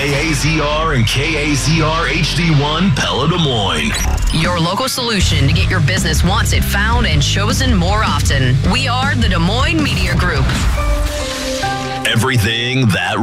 KAZR and KAZR HD1 Pella Des Moines. Your local solution to get your business wanted, found, and chosen more often. We are the Des Moines Media Group. Everything that